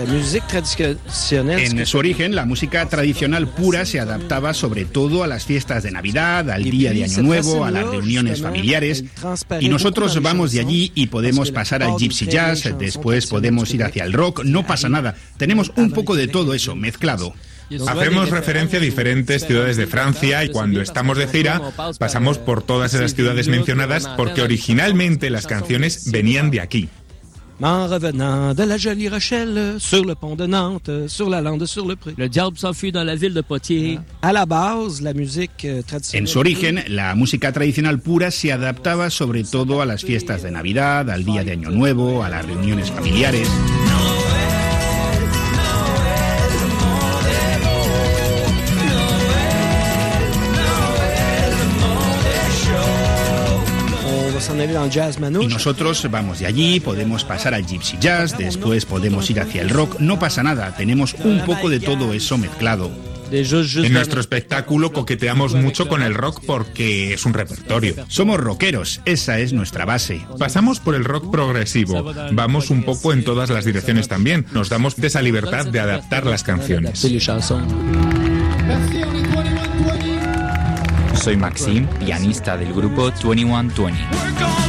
En su origen, la música tradicional pura se adaptaba sobre todo a las fiestas de Navidad, al día de Año Nuevo, a las reuniones familiares. Y nosotros vamos de allí y podemos pasar al gypsy jazz, después podemos ir hacia el rock, no pasa nada. Tenemos un poco de todo eso mezclado. Hacemos referencia a diferentes ciudades de Francia y cuando estamos de gira pasamos por todas esas ciudades mencionadas porque originalmente las canciones venían de aquí. Le diable s'enfuit dans la ville de Poitiers. En su origen, la música tradicional pura se adaptaba sobre todo a las fiestas de Navidad, al día de Año Nuevo, a las reuniones familiares. Y nosotros vamos de allí, podemos pasar al gypsy jazz, después podemos ir hacia el rock, no pasa nada, tenemos un poco de todo eso mezclado. En nuestro espectáculo coqueteamos mucho con el rock porque es un repertorio. Somos rockeros, esa es nuestra base. Pasamos por el rock progresivo, vamos un poco en todas las direcciones también, nos damos esa libertad de adaptar las canciones. Soy Maxime, pianista del grupo 2120.